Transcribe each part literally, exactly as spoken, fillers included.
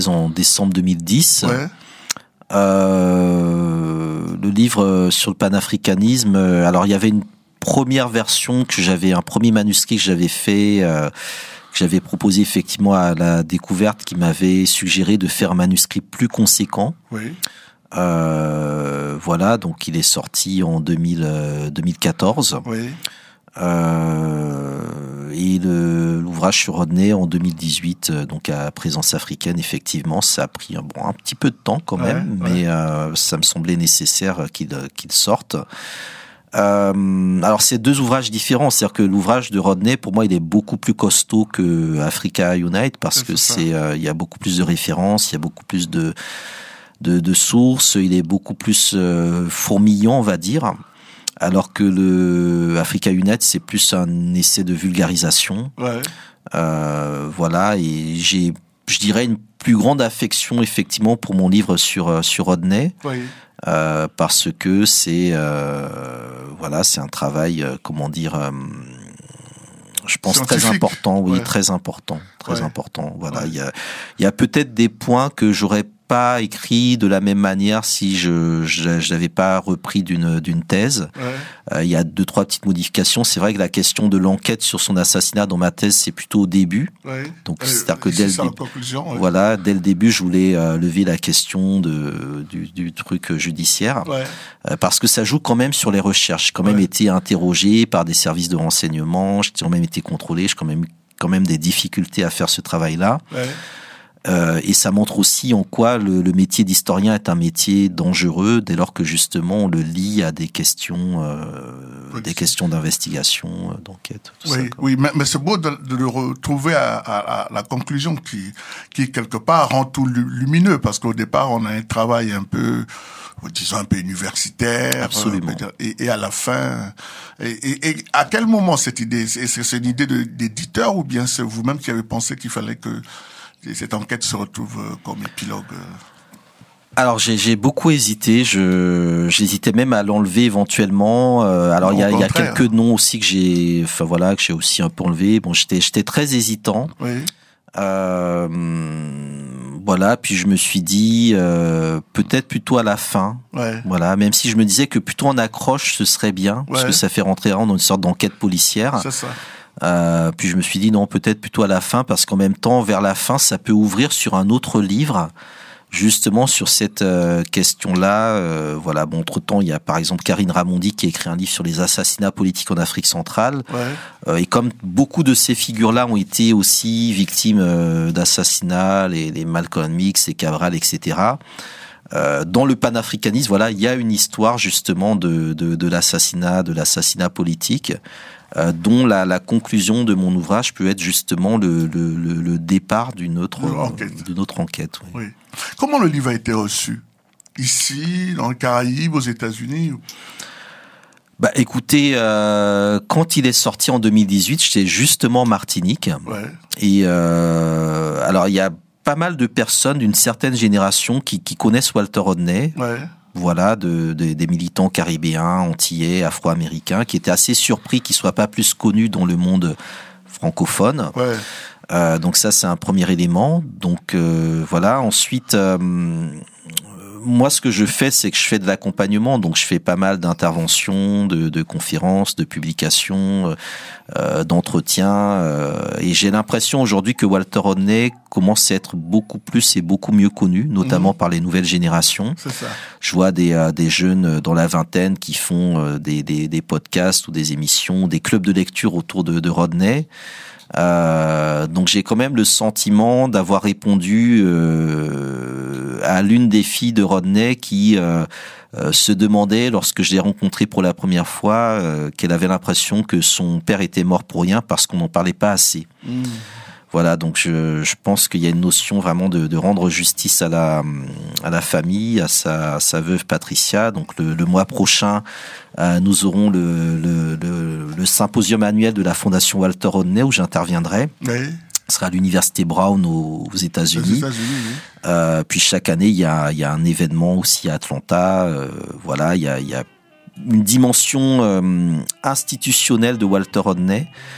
en décembre deux mille dix. Ouais. Euh, le livre sur le panafricanisme, alors il y avait une première version que j'avais, un premier manuscrit que j'avais fait, euh, que j'avais proposé effectivement à la découverte, qui m'avait suggéré de faire un manuscrit plus conséquent. Oui. Euh, voilà, donc il est sorti en deux mille, euh, deux mille quatorze. Oui. Euh, et le, l'ouvrage sur Rodney en deux mille dix-huit, euh, donc à Présence africaine, effectivement, ça a pris un, bon, un petit peu de temps quand même, ouais, mais ouais. Euh, ça me semblait nécessaire qu'il, qu'il sorte. Euh, alors c'est deux ouvrages différents, c'est-à-dire que l'ouvrage de Rodney, pour moi, il est beaucoup plus costaud que Africa Unite, parce c'est que c'est, euh, il y a beaucoup plus de références, il y a beaucoup plus de de, de sources, il est beaucoup plus euh, fourmillant, on va dire. Alors que le Africa Unite, c'est plus un essai de vulgarisation. Ouais. Euh, voilà, et j'ai, je dirais, une plus grande affection effectivement pour mon livre sur sur Rodney, Oui. euh, parce que c'est euh, voilà, c'est un travail, euh, comment dire, euh, je pense scientifique. Très important, oui, ouais. très important, très ouais. important. Voilà, ouais. il y a il y a peut-être des points que j'aurais pas écrit de la même manière si je je, je l'avais pas repris d'une d'une thèse. Ouais. Euh, il y a deux trois petites modifications. C'est vrai que la question de l'enquête sur son assassinat dans ma thèse, c'est plutôt au début. Ouais. Donc euh, c'est-à-dire que dès le début, conclusion, ouais. voilà, dès le début, je voulais euh, lever la question de du, du truc judiciaire, ouais. euh, parce que ça joue quand même sur les recherches. J'ai quand même ouais. été interrogé par des services de renseignement. J'ai quand même été contrôlé. J'ai quand même eu quand même des difficultés à faire ce travail-là. Ouais. Euh, et ça montre aussi en quoi le, le métier d'historien est un métier dangereux dès lors que justement on le lie à des questions, euh, oui, des questions d'investigation, d'enquête. Tout oui, ça, oui, mais, mais c'est beau de, de le retrouver à, à, à la conclusion qui, qui quelque part rend tout lumineux, parce qu'au départ on a un travail un peu, disons un peu universitaire. Absolument. Euh, et, et à la fin, et, et, et à quel moment cette idée, est-ce que c'est une idée de, d'éditeur ou bien c'est vous-même qui avez pensé qu'il fallait que cette enquête se retrouve comme épilogue? Alors j'ai, j'ai beaucoup hésité, je j'hésitais même à l'enlever éventuellement. Euh, alors il y a, y a quelques noms aussi que j'ai, enfin voilà, que j'ai aussi un peu enlevé. Bon, j'étais j'étais très hésitant. Oui. Euh, voilà, puis je me suis dit euh, peut-être plutôt à la fin. Ouais. Voilà, même si je me disais que plutôt en accroche ce serait bien, ouais. parce que ça fait rentrer vraiment dans une sorte d'enquête policière. C'est ça. Euh, puis je me suis dit non, peut-être plutôt à la fin, parce qu'en même temps, vers la fin, ça peut ouvrir sur un autre livre, justement sur cette euh, question-là. Euh, voilà, bon, entre-temps, il y a par exemple Karine Ramondi qui a écrit un livre sur les assassinats politiques en Afrique centrale. Ouais. Euh, et comme beaucoup de ces figures-là ont été aussi victimes euh, d'assassinats, les, les Malcolm X, les Cabral, et cetera. Euh, dans le panafricanisme, voilà, il y a une histoire justement de, de, de l'assassinat, de l'assassinat politique. Euh, dont la, la conclusion de mon ouvrage peut être justement le, le, le, le départ d'une autre enquête. D'une autre enquête oui. Oui. Comment le livre a été reçu? Ici, dans le Caraïbes, aux États-Unis? Bah, écoutez, euh, quand il est sorti en deux mille dix-huit, j'étais justement en Martinique. Ouais. Et euh, alors, il y a pas mal de personnes d'une certaine génération qui, qui connaissent Walter Rodney. Ouais. Voilà, de, de, des militants caribéens, antillais, afro-américains, qui étaient assez surpris qu'il soit pas plus connu dans le monde francophone. Ouais. Euh, donc ça, c'est un premier élément. Donc euh, voilà. Ensuite, euh, moi, ce que je fais, c'est que je fais de l'accompagnement. Donc je fais pas mal d'interventions, de, de conférences, de publications, euh, d'entretiens. Euh, et j'ai l'impression aujourd'hui que Walter Rodney commence à être beaucoup plus et beaucoup mieux connu, notamment mmh. par les nouvelles générations. C'est ça. Je vois des, euh, des jeunes dans la vingtaine qui font euh, des, des, des podcasts ou des émissions, des clubs de lecture autour de, de Rodney. Euh, donc j'ai quand même le sentiment d'avoir répondu euh, à l'une des filles de Rodney qui euh, euh, se demandait, lorsque je l'ai rencontrée pour la première fois, euh, qu'elle avait l'impression que son père était mort pour rien parce qu'on n'en parlait pas assez. Mmh. Voilà, donc je, je pense qu'il y a une notion vraiment de, de rendre justice à la, à la famille, à sa, à sa veuve Patricia. Donc le, le mois prochain, euh, nous aurons le, le, le, le symposium annuel de la Fondation Walter Rodney où j'interviendrai. Oui. Ce sera à l'université Brown aux, aux États-Unis. Aux États-Unis, oui. Euh, puis chaque année, il y a, il y a un événement aussi à Atlanta. Euh, voilà, il y a, il y a une dimension euh, institutionnelle de Walter Rodney.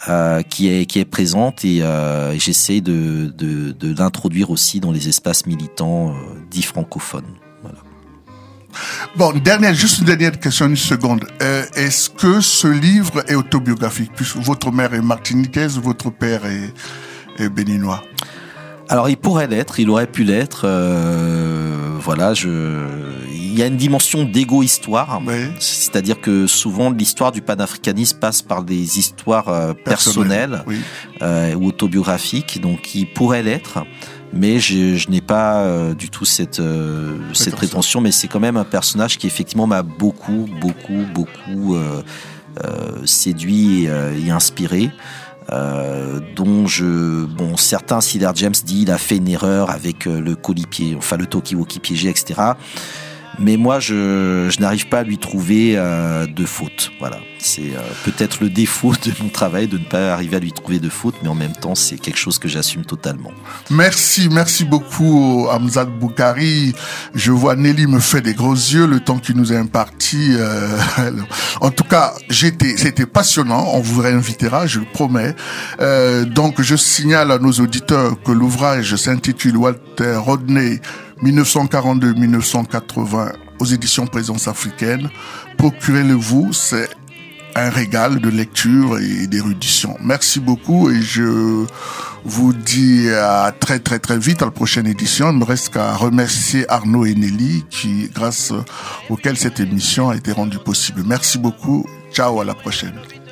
euh, qui est qui est présente et, euh, et j'essaie de, de de l'introduire aussi dans les espaces militants euh, dits francophones. Voilà. Bon, dernière, juste une dernière question, une seconde. Euh, est-ce que ce livre est autobiographique, puisque votre mère est martiniquaise, votre père est, est béninois? Alors, il pourrait l'être, il aurait pu l'être. Euh, voilà, je. Il y a une dimension d'égo-histoire, oui. C'est-à-dire que souvent l'histoire du panafricanisme passe par des histoires euh, personnelles oui. euh, ou autobiographiques, donc il pourrait l'être. Mais je, je n'ai pas euh, du tout cette euh, cette prétention, mais c'est quand même un personnage qui effectivement m'a beaucoup, beaucoup, beaucoup euh, euh, séduit et, euh, et inspiré. Euh, dont je, bon, certains, Cedar James dit, il a fait une erreur avec euh, le colis piégé, enfin le talkie-walkie piégé, et cetera. Mais moi, je, je n'arrive pas à lui trouver euh, de faute. Voilà, c'est euh, peut-être le défaut de mon travail de ne pas arriver à lui trouver de faute, mais en même temps, c'est quelque chose que j'assume totalement. Merci, merci beaucoup, Hamzat Boukari. Je vois Nelly me fait des gros yeux le temps qu'il nous a imparti. Euh, en tout cas, j'étais, c'était passionnant. On vous réinvitera, je le promets. Euh, donc, je signale à nos auditeurs que l'ouvrage s'intitule Walter Rodney dix-neuf cent quarante-deux à dix-neuf cent quatre-vingts aux éditions Présence africaine. Procurez-le-vous, c'est un régal de lecture et d'érudition. Merci beaucoup et je vous dis à très très très vite à la prochaine édition. Il me reste qu'à remercier Arnaud et Nelly qui, grâce auxquels cette émission a été rendue possible. Merci beaucoup. Ciao, à la prochaine.